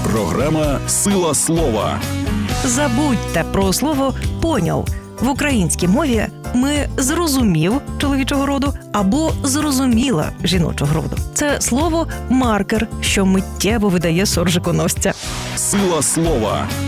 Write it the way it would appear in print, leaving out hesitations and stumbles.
Програма «Сила слова». Забудьте про слово «поняв». В українській мові ми «зрозумів» чоловічого роду або «зрозуміла» жіночого роду. Це слово «маркер», що миттєво видає суржиконосця. «Сила слова»